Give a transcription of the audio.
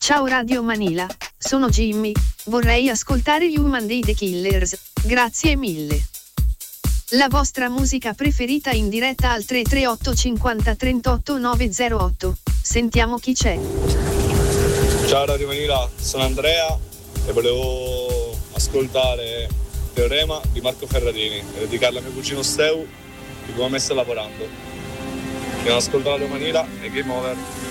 Ciao Radio Manila, sono Jimmy, vorrei ascoltare Human dei The Killers, grazie mille. La vostra musica preferita in diretta al 338 50 38 908, sentiamo chi c'è. Ciao Radio Manila, sono Andrea e volevo ascoltare Teorema di Marco Ferradini e dedicarla a mio cugino Steu di come sta lavorando. Abbiamo ascoltato Radio Manila e Game Over.